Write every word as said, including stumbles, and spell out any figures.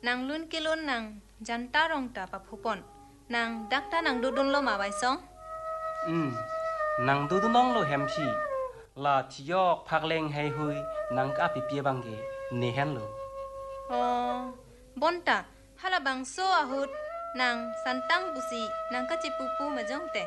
นางลุนกิลุนนางจันตารองตาปะพุปอนนางดักตานางดูดุนโลมาไว้ซองอืมนางดูดุน้องโลแฮมชีลาที่ยอกพักเลงให้หุยนางก็ปิเปียบังเกเนฮันโลอ๋อบอนตาฮาลาบังโซอาหุดนางสันตังบุสีนางก็จิปูปูมาจ้องแต่